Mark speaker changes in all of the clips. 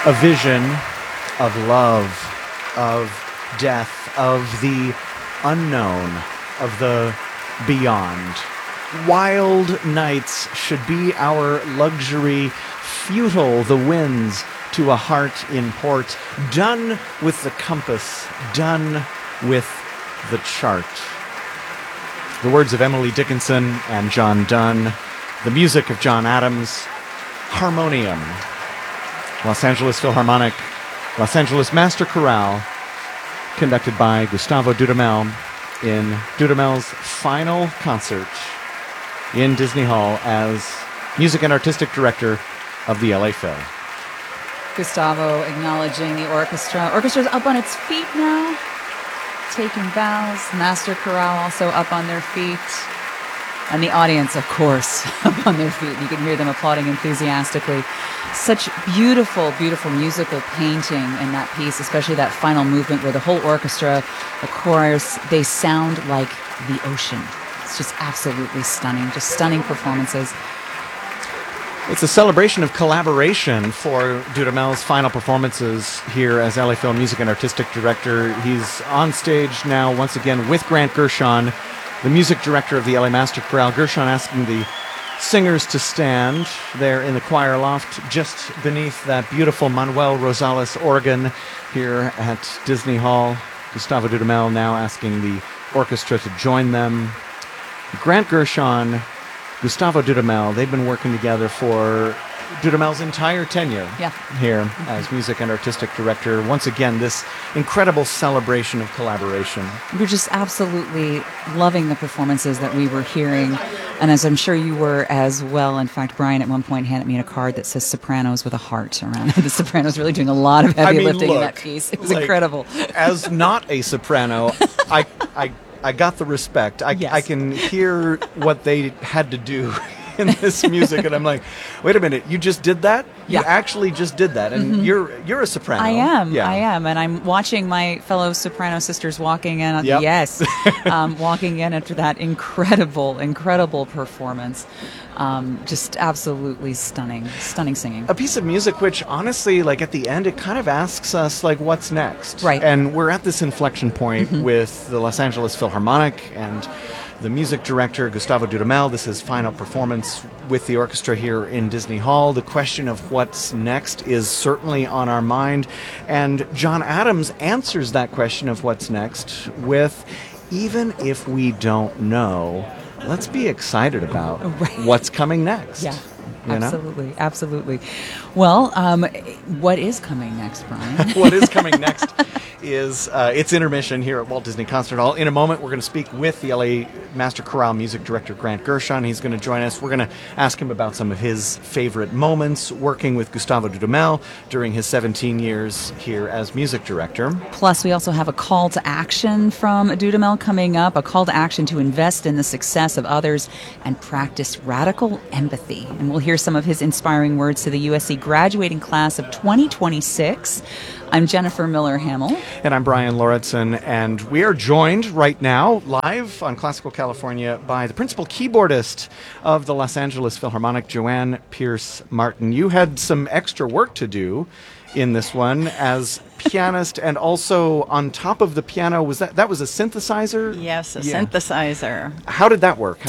Speaker 1: A vision of love, of death, of the unknown, of the beyond. Wild nights should be our luxury, futile the winds to a heart in port, done with the compass, done with the chart. The words of Emily Dickinson and John Donne, the music of John Adams, Harmonium, Los Angeles Philharmonic, Los Angeles Master Chorale, conducted by Gustavo Dudamel in Dudamel's final concert in Disney Hall as music and artistic director of the LA Phil.
Speaker 2: Gustavo acknowledging the orchestra. Orchestra's up on its feet now, taking bows. Master Chorale also up on their feet. And the audience, of course, up on their feet. You can hear them applauding enthusiastically. Such beautiful, beautiful musical painting in that piece, especially that final movement where the whole orchestra, the chorus, they sound like the ocean. It's just absolutely stunning, just stunning performances.
Speaker 1: It's a celebration of collaboration for Dudamel's final performances here as LA Phil Music and Artistic Director. He's on stage now once again with Grant Gershon, the music director of the LA Master Chorale. Gershon asking the singers to stand there in the choir loft just beneath that beautiful Manuel Rosales organ here at Disney Hall. Gustavo Dudamel now asking the orchestra to join them. Grant Gershon, Gustavo Dudamel, they've been working together for Dudamel's entire tenure here as music and artistic director. Once again, this incredible celebration of collaboration.
Speaker 2: We're just absolutely loving the performances that we were hearing, and as I'm sure you were as well. In fact, Brian at one point handed me a card that says Sopranos with a heart around it. The Sopranos really doing a lot of heavy lifting in that piece. It was incredible.
Speaker 1: As not a soprano, I got the respect. I can hear what they had to do in this music, and I'm like, wait a minute, you just did that? You actually just did that, and you're a soprano.
Speaker 2: I am, and I'm watching my fellow soprano sisters walking in. Walking in after that incredible performance. Just absolutely stunning singing.
Speaker 1: A piece of music which, honestly, like at the end, it kind of asks us, like, what's next?
Speaker 2: Right.
Speaker 1: And we're at this inflection point with the Los Angeles Philharmonic and the music director, Gustavo Dudamel. This is final performance with the orchestra here in Disney Hall. The question of what's next is certainly on our mind. And John Adams answers that question of what's next with, even if we don't know, let's be excited about what's coming next.
Speaker 2: Yeah, absolutely. Well, what is coming next, Brian?
Speaker 1: What is coming next is it's intermission here at Walt Disney Concert Hall. In a moment, we're going to speak with the LA Master Chorale music director, Grant Gershon. He's going to join us. We're going to ask him about some of his favorite moments working with Gustavo Dudamel during his 17 years here as music director.
Speaker 2: Plus, we also have a call to action from Dudamel coming up, a call to action to invest in the success of others and practice radical empathy. And we'll hear some of his inspiring words to the USC graduating class of 2026. I'm Jennifer Miller-Hamill.
Speaker 1: And I'm Brian Lauritsen, and we are joined right now, live on Classical California, by the principal keyboardist of the Los Angeles Philharmonic, Joanne Pierce Martin. You had some extra work to do in this one as pianist, and also on top of the piano, was that was a synthesizer?
Speaker 3: Yes, a synthesizer.
Speaker 1: How did that work?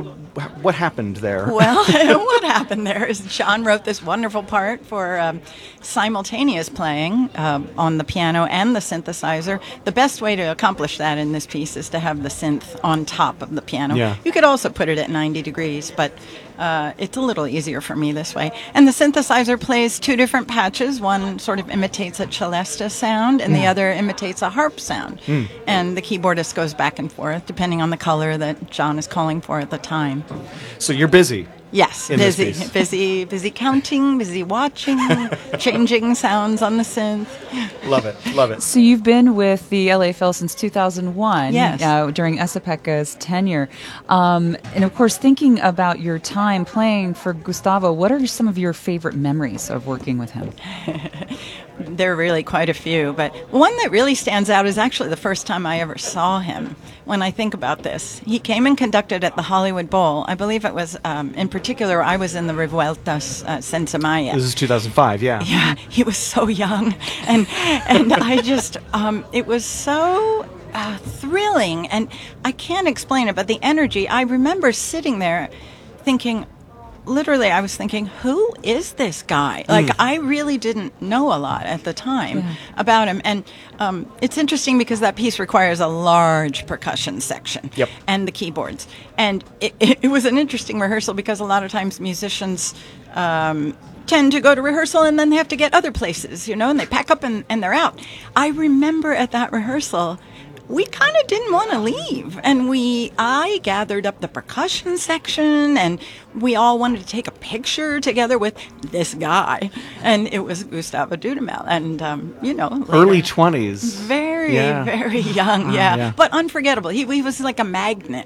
Speaker 1: What happened there?
Speaker 3: Well, what happened there is John wrote this wonderful part for simultaneous playing on the piano and the synthesizer. The best way to accomplish that in this piece is to have the synth on top of the piano.
Speaker 1: Yeah.
Speaker 3: You could also put it at 90 degrees, but it's a little easier for me this way. And the synthesizer plays two different patches. One sort of imitates a celesta sound, and the other imitates a harp sound. And the keyboardist goes back and forth, depending on the color that John is calling for at the time.
Speaker 1: So you're busy.
Speaker 3: Yes, busy counting, busy watching, changing sounds on the synth.
Speaker 1: Love it.
Speaker 2: So you've been with the LA Phil since 2001,
Speaker 3: yes,
Speaker 2: during Esapeka's tenure. And of course, thinking about your time playing for Gustavo, what are some of your favorite memories of working with him?
Speaker 3: There are really quite a few, but one that really stands out is actually the first time I ever saw him. When I think about this, he came and conducted at the Hollywood Bowl. I believe it was, in particular, I was in the Revueltas Senza Maya.
Speaker 1: This is 2005, yeah.
Speaker 3: Yeah, he was so young, and I just, it was so thrilling, and I can't explain it, but the energy. I remember sitting there, thinking. Literally, I was thinking, who is this guy? Like, I really didn't know a lot at the time about him. And it's interesting because that piece requires a large percussion section and the keyboards. And it was an interesting rehearsal because a lot of times musicians tend to go to rehearsal and then they have to get other places, and they pack up and they're out. I remember at that rehearsal, we kind of didn't want to leave. And I gathered up the percussion section, and we all wanted to take a picture together with this guy. And it was Gustavo Dudamel. And, later,
Speaker 1: early 20s.
Speaker 3: Very, very young, But unforgettable. He was like a magnet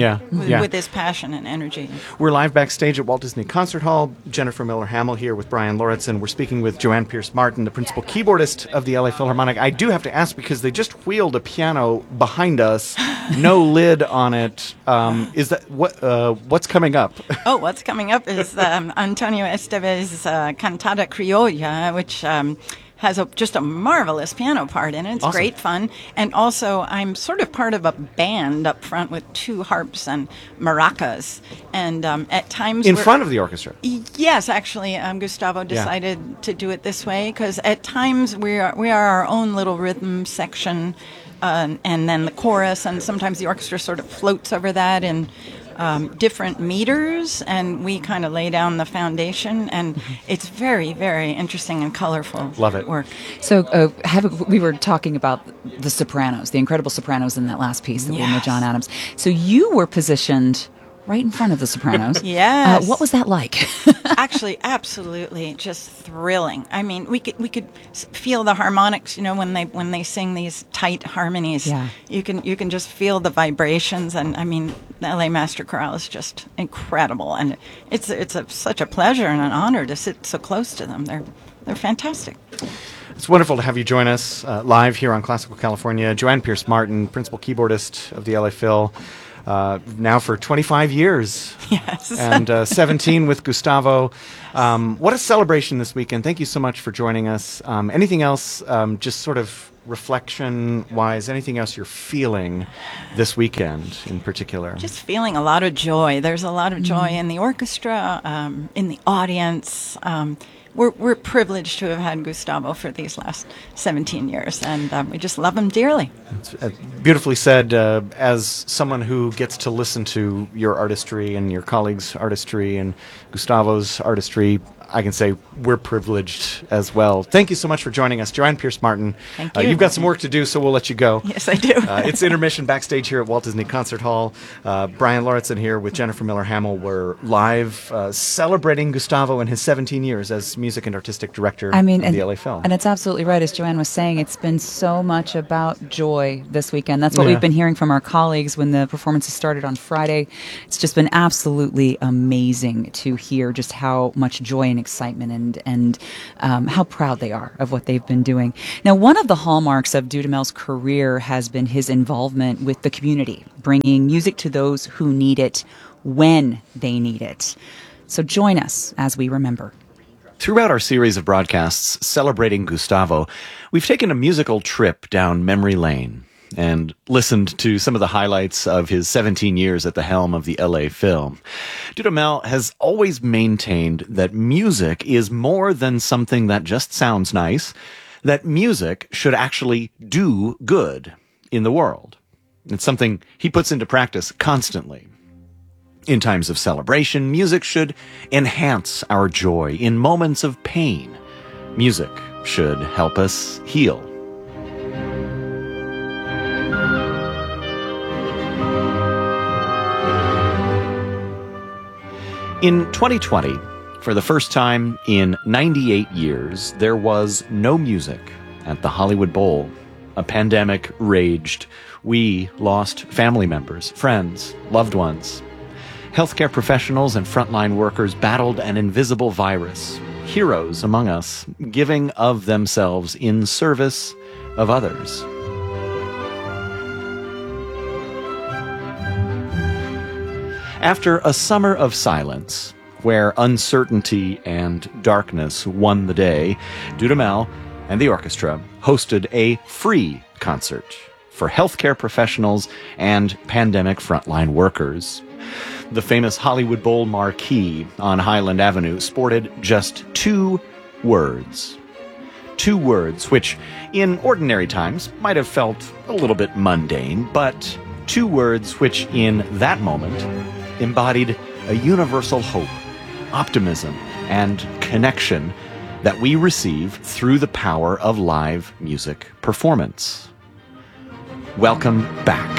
Speaker 3: with his passion and energy.
Speaker 1: We're live backstage at Walt Disney Concert Hall. Jennifer Miller Hamill here with Brian Lauritsen. We're speaking with Joanne Pierce Martin, the principal keyboardist of the LA Philharmonic. I do have to ask, because they just wheeled a piano behind us, no lid on it. Is that what's coming up?
Speaker 3: What's coming up is Antonio Estevez's Cantada Criolla, which has just a marvelous piano part in it. It's great fun. And also, I'm sort of part of a band up front with 2 harps and maracas. And at times...
Speaker 1: In front of the orchestra?
Speaker 3: Yes, actually, Gustavo decided to do it this way, because at times we are our own little rhythm section, and then the chorus, and sometimes the orchestra sort of floats over that in different meters, and we kind of lay down the foundation, and it's very, very interesting and colorful.
Speaker 1: Love it.
Speaker 3: Work.
Speaker 2: So we were talking about the sopranos, the incredible sopranos in that last piece that were with John Adams. So you were positioned right in front of the sopranos.
Speaker 3: Yes.
Speaker 2: What was that like?
Speaker 3: Actually, absolutely, just thrilling. I mean, we could feel the harmonics. When they sing these tight harmonies, you can just feel the vibrations. And I mean, the LA Master Chorale is just incredible, and it's such a pleasure and an honor to sit so close to them. They're fantastic.
Speaker 1: It's wonderful to have you join us live here on Classical California. Joanne Pierce Martin, principal keyboardist of the LA Phil. Now for 25 years.
Speaker 3: Yes.
Speaker 1: And 17 with Gustavo. What a celebration this weekend. Thank you so much for joining us. Anything else, just sort of reflection-wise, anything else you're feeling this weekend in particular?
Speaker 3: Just feeling a lot of joy. There's a lot of joy in the orchestra, in the audience. We're privileged to have had Gustavo for these last 17 years, and we just love him dearly.
Speaker 1: It's beautifully said. As someone who gets to listen to your artistry and your colleagues' artistry and Gustavo's artistry, I can say we're privileged as well. Thank you so much for joining us, Joanne Pierce Martin.
Speaker 3: Thank you.
Speaker 1: You've got some work to do, so we'll let you go.
Speaker 3: Yes, I do.
Speaker 1: It's intermission backstage here at Walt Disney Concert Hall. Brian Lauritsen here with Jennifer Miller Hamill. We're live celebrating Gustavo and his 17 years as music and artistic director of the LA Phil.
Speaker 2: And it's absolutely right. As Joanne was saying, it's been so much about joy this weekend. That's what we've been hearing from our colleagues when the performances started on Friday. It's just been absolutely amazing to hear just how much joy and excitement and how proud they are of what they've been doing. Now, one of the hallmarks of Dudamel's career has been his involvement with the community, bringing music to those who need it when they need it. So join us as we remember.
Speaker 1: Throughout our series of broadcasts celebrating Gustavo, we've taken a musical trip down memory lane and listened to some of the highlights of his 17 years at the helm of the LA Phil. Dudamel has always maintained that music is more than something that just sounds nice, that music should actually do good in the world. It's something he puts into practice constantly. In times of celebration, music should enhance our joy. In moments of pain, music should help us heal. In 2020, for the first time in 98 years, there was no music at the Hollywood Bowl. A pandemic raged. We lost family members, friends, loved ones. Healthcare professionals and frontline workers battled an invisible virus, heroes among us, giving of themselves in service of others. After a summer of silence, where uncertainty and darkness won the day, Dudamel and the orchestra hosted a free concert for healthcare professionals and pandemic frontline workers. The famous Hollywood Bowl marquee on Highland Avenue sported just 2 words. 2 words which, in ordinary times, might have felt a little bit mundane, but 2 words which, in that moment, embodied a universal hope, optimism, and connection that we receive through the power of live music performance. Welcome back